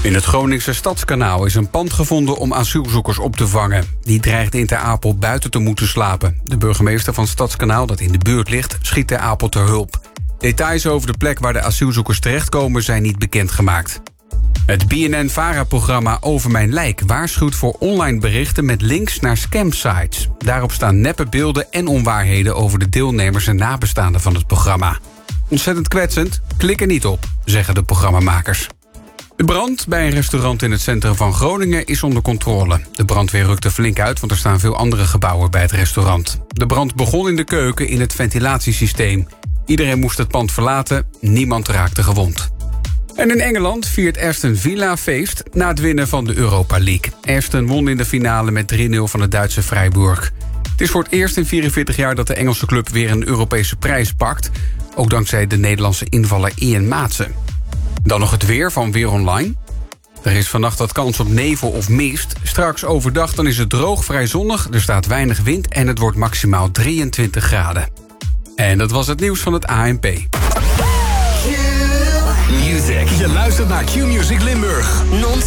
In het Groningse Stadskanaal is een pand gevonden om asielzoekers op te vangen. Die dreigden in Ter Apel buiten te moeten slapen. De burgemeester van Stadskanaal, dat in de buurt ligt, schiet Ter Apel ter hulp. Details over de plek waar de asielzoekers terechtkomen zijn niet bekendgemaakt. Het BNN-VARA-programma Over Mijn Lijk waarschuwt voor online berichten met links naar scamsites. Daarop staan neppe beelden en onwaarheden over de deelnemers en nabestaanden van het programma. Ontzettend kwetsend, klik er niet op, zeggen de programmamakers. De brand bij een restaurant in het centrum van Groningen is onder controle. De brandweer rukte flink uit, want er staan veel andere gebouwen bij het restaurant. De brand begon in de keuken in het ventilatiesysteem. Iedereen moest het pand verlaten, niemand raakte gewond. En in Engeland viert Aston Villa feest na het winnen van de Europa League. Aston won in de finale met 3-0 van het Duitse Freiburg. Het is voor het eerst in 44 jaar dat de Engelse club weer een Europese prijs pakt. Ook dankzij de Nederlandse invaller Ian Maatsen. Dan nog het weer van Weer Online. Er is vannacht wat kans op nevel of mist. Straks overdag dan is het droog, vrij zonnig, er staat weinig wind en het wordt maximaal 23 graden. En dat was het nieuws van het ANP. Music. Je luistert naar Q-Music Limburg. Non-stop.